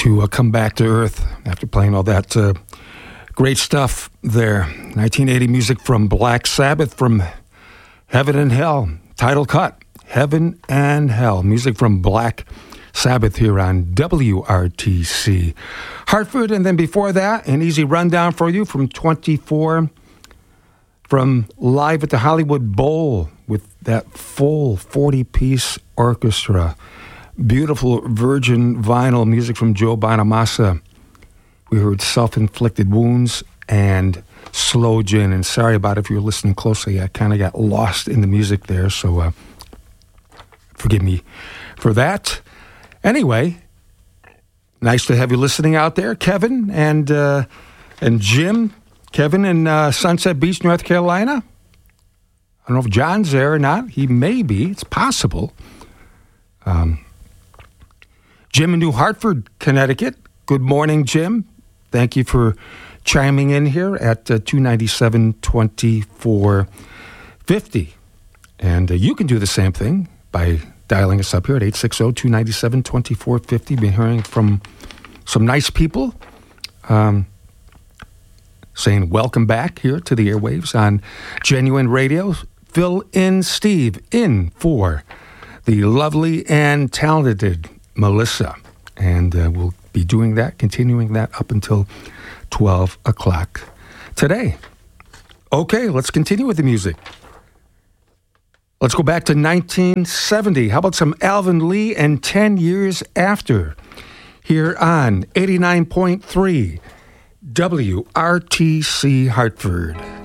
to come back to earth after playing all that great stuff there. 1980 music from Black Sabbath, from Heaven and Hell, title cut, Heaven and Hell, music from Black Sabbath here on WRTC Hartford. And then before that, an easy rundown for you from 24, from Live at the Hollywood Bowl with that full 40-piece orchestra. Beautiful Virgin vinyl music from Joe Bonamassa. We heard Self-Inflicted Wounds and Slow Gin. And sorry about it if you're listening closely. I kind of got lost in the music there, so forgive me for that. Anyway, nice to have you listening out there, Kevin and Jim. Kevin in Sunset Beach, North Carolina. I don't know if John's there or not. He may be. It's possible. Jim in New Hartford, Connecticut. Good morning, Jim. Thank you for chiming in here at 297-2450. And you can do the same thing by dialing us up here at 860-297-2450. Been hearing from some nice people saying welcome back here to the airwaves on Genuine Radio. Fill in Steve in for the lovely and talented Melissa. And we'll be doing that, continuing that up until 12 o'clock today. Okay, let's continue with the music. Let's go back to 1970. How about some Alvin Lee and 10 Years After here on 89.3 WRTC Hartford.